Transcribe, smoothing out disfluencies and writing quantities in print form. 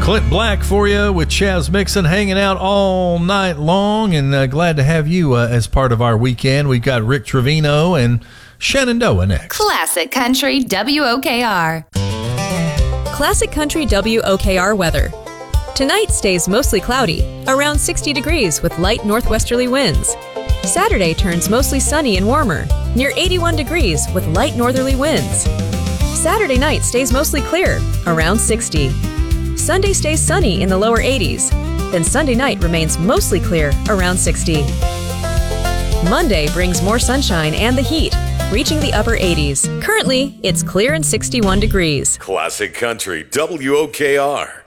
Clint Black for you with Chaz Mixon, hanging out all night long, and glad to have you as part of our weekend. We've got Rick Trevino and Shenandoah next. Classic Country WOKR. Classic Country WOKR weather. Tonight stays mostly cloudy, around 60 degrees with light northwesterly winds. Saturday turns mostly sunny and warmer, near 81 degrees with light northerly winds. Saturday night stays mostly clear, around 60. Sunday stays sunny in the lower 80s. Then Sunday night remains mostly clear, around 60. Monday brings more sunshine and the heat, reaching the upper 80s. Currently, it's clear and 61 degrees. Classic Country WOKR.